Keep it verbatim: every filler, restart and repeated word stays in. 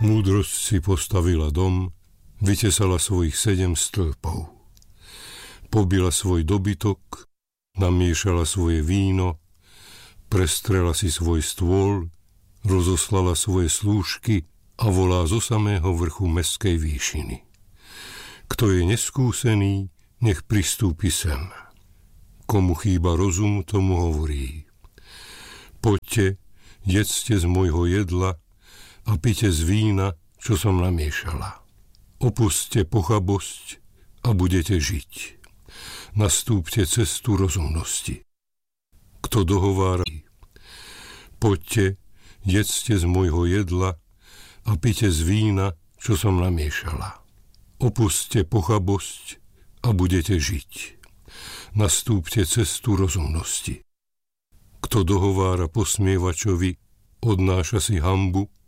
Múdrosť si postavila dom, vytesala svojich sedem stĺpov. Pobila svoj dobytok, namiešala svoje víno, prestrela si svoj stôl, rozoslala svoje slúžky a volá zo samého vrchu mestskej výšiny. Kto je neskúsený, nech pristúpi sem. Komu chýba rozum, tomu hovorí: poďte, jedzte z môjho jedla a pite z vína, čo som namiešala. Opuste pochabosť a budete žiť. Nastúpte cestu rozumnosti. Kto dohovára: poďte, jedzte z môjho jedla a pite z vína, čo som namiešala. Opuste pochabosť a budete žiť. Nastúpte cestu rozumnosti. Kto dohovára posmievačovi, odnáša si hanbu